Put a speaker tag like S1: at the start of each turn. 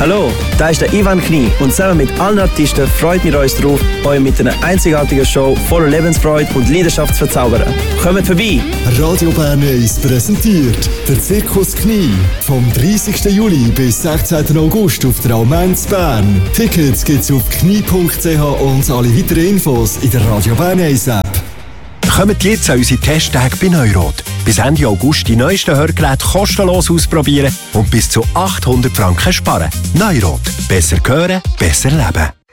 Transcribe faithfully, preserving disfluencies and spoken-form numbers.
S1: Hallo, da ist der Ivan Knie und zusammen mit allen Artisten freuen wir uns darauf, euch mit einer einzigartigen Show voller Lebensfreude und Leidenschaft zu verzaubern. Kommt vorbei!
S2: Radio Bern Eis präsentiert der Zirkus Knie vom dreißigsten Juli bis sechzehnten August auf der Almenz Bern. Tickets gibt's auf knie punkt c h und alle weiteren Infos in der Radio Bern Eis App.
S3: Kommt jetzt an unsere Testtage bei Neurot. Bis Ende August die neuesten Hörgeräte kostenlos ausprobieren und bis zu achthundert Franken sparen. Neurot. Besser hören, besser leben.